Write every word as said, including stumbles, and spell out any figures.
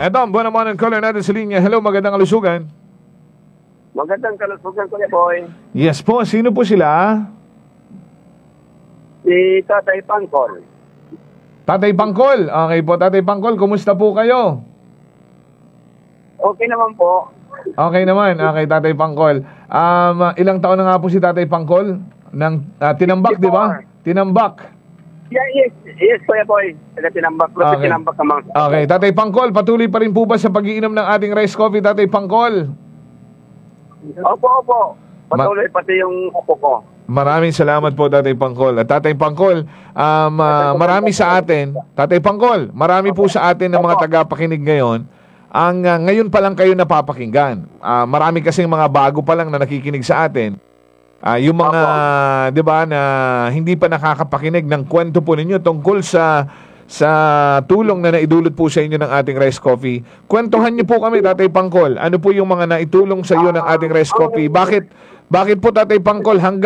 Eto, ang buwan naman ng caller natin sa linya. Hello, magandang kalusugan. Magandang kalusugan ko boy. Yes po, sino po sila? Si Tatay Pangkol. Tatay Pangkol. Okay po, Tatay Pangkol, kumusta po kayo? Okay naman po. Okay naman, okay, Tatay Pangkol. Um, ilang taon na nga po si Tatay Pangkol? Nang, ah, tinambak, di ba? Tinambak. Yeah, yes, yes, Kuya Boy. Taga tinambak, Lupit Okay. tinambak naman. Okay, Tatay Pangkol, patuloy pa rin po ba sa pag-iinom ng ating rice coffee, Tatay Pangkol? Opo, opo. Patuloy pati yung upo ko. Maraming salamat po, Tatay Pangkol. At Tatay Pangkol, um, ah, marami sa atin, Tatay Pangkol, marami po sa atin ng mga tagapakinig ngayon, ang ah, ngayon pa lang kayo napapakinggan. Ah, marami kasing mga bago pa lang na nakikinig sa atin. Ah, yung mga, 'di ba, na hindi pa nakakapakinig ng kwento po ninyo tungkol sa sa tulong na naidulot po sa inyo ng ating rice coffee. Kwentuhan niyo po kami, Tatay Pangkol. Ano po yung mga naitulong sa iyo ng ating rice coffee? Bakit bakit po, Tatay Pangkol, hanggang